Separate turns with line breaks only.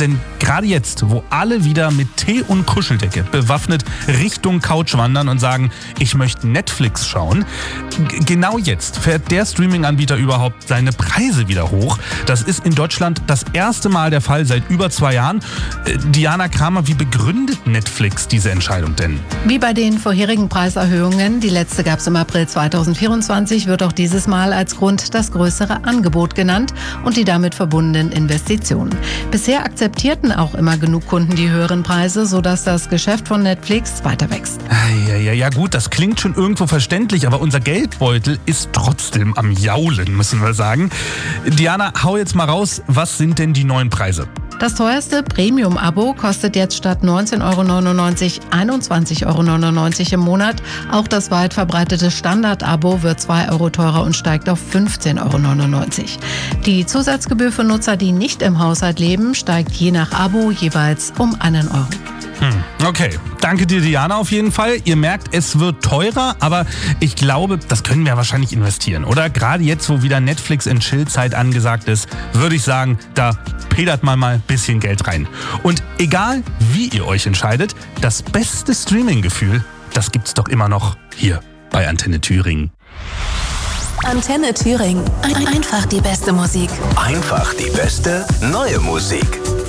Denn gerade jetzt, wo alle wieder mit Tee und Kuscheldecke bewaffnet Richtung Couch wandern und sagen, ich möchte Netflix schauen, genau jetzt fährt der Streaming-Anbieter überhaupt seine Preise wieder hoch. Das ist in Deutschland das erste Mal der Fall seit über 2 Jahren. Diana Kramer, wie begründet Netflix diese Entscheidung denn?
Wie bei den vorherigen Preiserhöhungen, die letzte gab es im April 2024, wird auch dieses Mal als Grund das größere Angebot genannt und die damit verbundenen Investitionen. Bisher akzeptierten auch immer genug Kunden die höheren Preise, sodass das Geschäft von Netflix weiter wächst.
Ja gut, das klingt schon irgendwo verständlich, aber unser Geldbeutel ist trotzdem am Jaulen, müssen wir sagen. Diana, hau jetzt mal raus, was sind denn die neuen Preise?
Das teuerste Premium-Abo kostet jetzt statt 19,99 € 21,99 € im Monat. Auch das weit verbreitete Standard-Abo wird 2 € teurer und steigt auf 15,99 €. Die Zusatzgebühr für Nutzer, die nicht im Haushalt leben, steigt je nach Abo jeweils um 1 €.
Okay, danke dir, Diana, auf jeden Fall. Ihr merkt, es wird teurer, aber ich glaube, das können wir wahrscheinlich investieren, oder? Gerade jetzt, wo wieder Netflix in Chill-Zeit angesagt ist, würde ich sagen, da pedert mal ein bisschen Geld rein. Und egal, wie ihr euch entscheidet, das beste Streaming-Gefühl, das gibt's doch immer noch hier bei Antenne Thüringen.
Antenne Thüringen. Einfach die beste Musik.
Einfach die beste neue Musik.